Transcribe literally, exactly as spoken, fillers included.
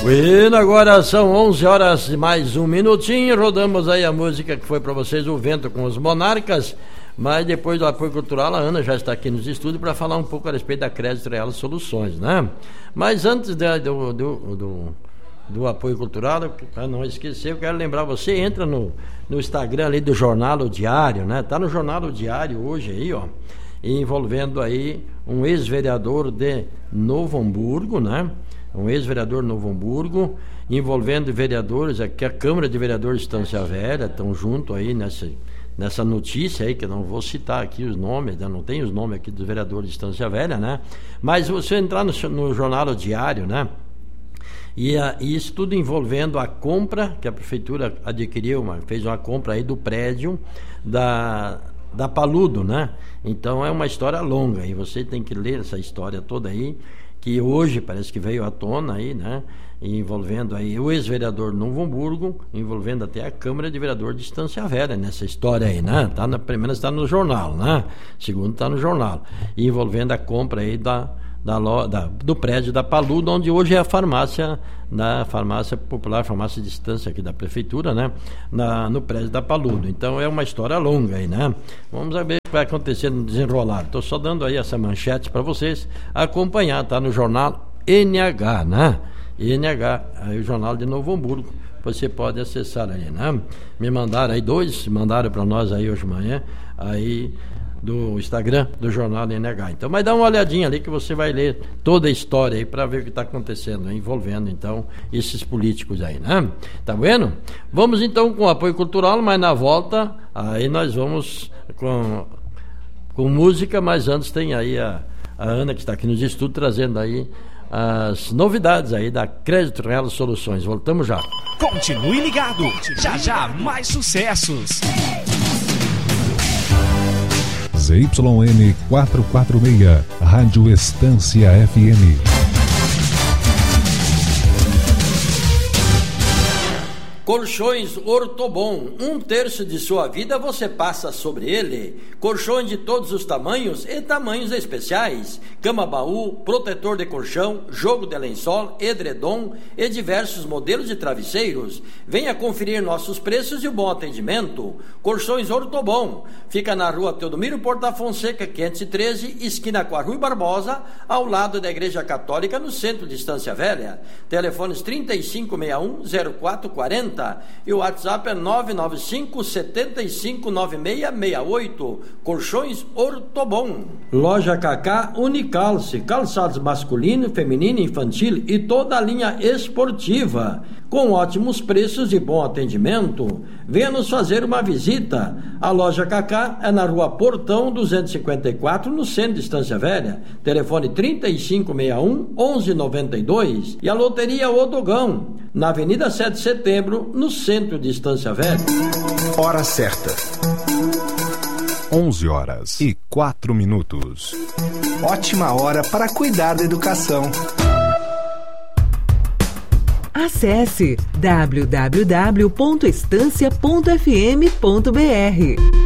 Bueno, agora são onze horas e mais um minutinho. Rodamos aí a música que foi para vocês, O Vento com os Monarcas. Mas depois do apoio cultural, a Ana já está aqui nos estúdios para falar um pouco a respeito da Crédito Real Soluções, né? Mas antes de, do, do, do, do apoio cultural, para não esquecer, eu quero lembrar você, entra no, no Instagram ali do Jornal O Diário, né? Tá no Jornal O Diário hoje aí, ó, envolvendo aí um ex-vereador de Novo Hamburgo, né? Um ex-vereador de Novo Hamburgo, envolvendo vereadores, aqui a Câmara de Vereadores de Estância Velha, estão junto aí nessa, nessa notícia aí, que eu não vou citar aqui os nomes, não tem os nomes aqui dos vereadores de Estância Velha, né? Mas você entrar no, no Jornal O Diário, né? E, a, e isso tudo envolvendo a compra, que a Prefeitura adquiriu, uma, fez uma compra aí do prédio da, da Paludo, né? Então é uma história longa, e você tem que ler essa história toda aí, que hoje parece que veio à tona aí, né? Envolvendo aí o ex-vereador Novo Hamburgo, envolvendo até a Câmara de Vereadores de Estância Velha nessa história aí, né? Tá na, primeiro está no jornal, né? Segundo está no jornal. E envolvendo a compra aí da, da, da, do prédio da Paludo, onde hoje é a farmácia, na farmácia popular, farmácia de distância aqui da Prefeitura, né? Na, no prédio da Paludo. Então é uma história longa aí, né? Vamos ver o que vai acontecer no desenrolar. Estou só dando aí essa manchete para vocês acompanhar, tá? No jornal N H, né? N H, aí o jornal de Novo Hamburgo. Você pode acessar aí, né? Me mandaram aí dois, mandaram para nós aí hoje de manhã, aí do Instagram do jornal N H. Então, mas dá uma olhadinha ali que você vai ler toda a história aí para ver o que está acontecendo, né? Envolvendo então esses políticos aí, né? Tá vendo? Vamos então com o apoio cultural, mas na volta aí nós vamos com, com música, mas antes tem aí a, a Ana que está aqui nos estúdios trazendo aí as novidades aí da Crédito Real Soluções. Voltamos já. Continue ligado, já já mais sucessos. Z Y N quatrocentos e quarenta e seis, Rádio Estância F M. Colchões Ortobon, um terço de sua vida você passa sobre ele. Colchões de todos os tamanhos e tamanhos especiais. Cama-baú, protetor de colchão, jogo de lençol, edredom e diversos modelos de travesseiros. Venha conferir nossos preços e o bom atendimento. Colchões Ortobon, fica na rua Teodomiro Porta Fonseca, quinhentos e treze, esquina com a Rui Barbosa, ao lado da Igreja Católica, no centro de Estância Velha. Telefones trinta e cinco sessenta e um, zero quatro quarenta e o WhatsApp é nove nove cinco, sete cinco, nove seis seis oito. Colchões Ortobon. Loja Cacá Unicalce, calçados masculino, feminino, infantil e toda a linha esportiva, com ótimos preços e bom atendimento. Venha nos fazer uma visita. A Loja Cacá é na rua Portão duzentos e cinquenta e quatro, no centro de Estância Velha. Telefone trinta e cinco sessenta e um, onze noventa e dois. E a Loteria Odogão, na Avenida sete de Setembro, no centro de Estância Velha. Hora certa. onze horas e quatro minutos. Ótima hora para cuidar da educação. Acesse w w w ponto estância ponto f m ponto b r.